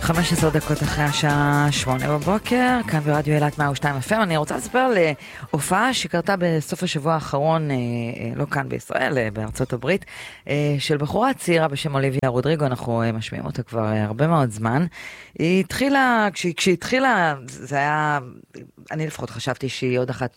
15 דקות אחרי השעה 8 בבוקר, כאן ברדיו אילת 102 FM. אני רוצה לספר על הופעה שקרתה בסוף השבוע האחרון, לא כאן בישראל, בארצות הברית, של בחורה צעירה בשם אוליביה רודריגו. אנחנו משמיעים אותה כבר הרבה מאוד זמן. היא התחילה, כשהיא התחילה, זה היה, אני לפחות חשבתי שהיא עוד אחת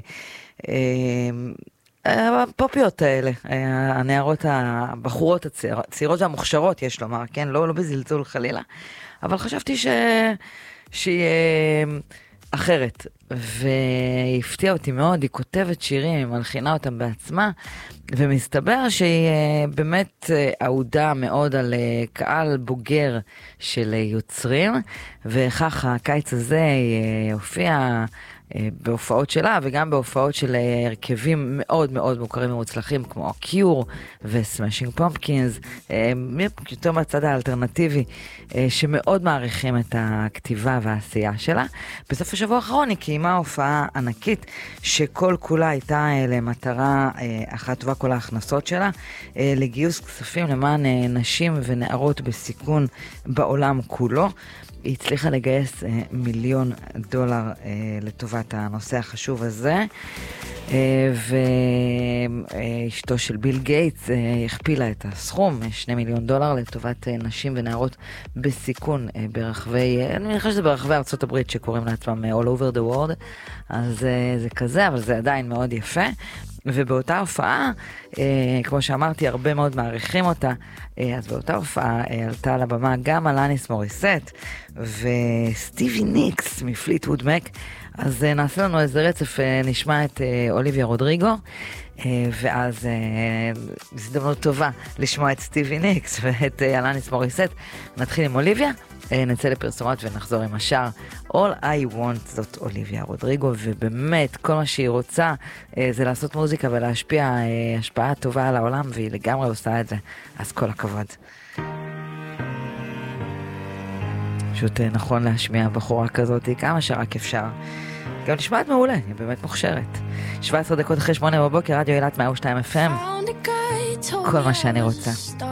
הפופיות האלה, הנערות, הבחורות הצעירות והמוכשרות, יש לומר, כן? לא בזלזול חלילה. אבל חשבתי שהיא אחרת, והפתיעה אותי מאוד. היא כותבת שירים, היא מלחינה אותם בעצמה, ומסתבר שהיא באמת אהודה מאוד על קהל בוגר של יוצרים, וכך הקיץ הזה היא הופיעה בהופעות שלה, וגם בהופעות של הרכבים מאוד מאוד מוכרים ומוצלחים, כמו קיור וסמאשינג פומפקינס, יותר מהצד האלטרנטיבי, שמאוד מעריכים את הכתיבה והעשייה שלה. בסוף השבוע האחרון היא קיימה הופעה ענקית, שכל כולה הייתה למטרה אחת טובה, כל ההכנסות שלה, לגיוס כספים למען נשים ונערות בסיכון בעולם כולו. היא הצליחה לגייס $1,000,000 לטובת הנושא החשוב הזה, ואשתו של ביל גייטס הכפילה את הסכום, $2,000,000 לטובת נשים ונערות בסיכון ברחבי, אני מניחה שזה ברחבי ארצות הברית שקוראים לעצמם all over the world, אז זה כזה, אבל זה עדיין מאוד יפה. ובאותה הופעה, כמו שאמרתי, הרבה מאוד מעריכים אותה, אז באותה הופעה עלתה על הבמה גם אלניס מוריסט וסטיבי ניקס מפליטווד מק. אז נעשה לנו איזה רצף, נשמע את אוליביה רודריגו, ואז הזדמנות טובה לשמוע את סטיבי ניקס ואת אלניס מוריסט. נתחיל עם אוליביה, נצא לפרסומות ונחזור עם השאר. All I Want, זאת אוליביה רודריגו, ובאמת כל מה שהיא רוצה זה לעשות מוזיקה ולהשפיע השפעה טובה על העולם, והיא לגמרי עושה את זה, אז כל הכבוד. פשוט נכון להשמיע בחורה כזאת כמה שרק אפשר. גם נשמעת מעולה, היא באמת מוכשרת. 17 דקות אחרי 8 בבוקר, רדיו אילת 102 FM, כל מה שאני רוצה.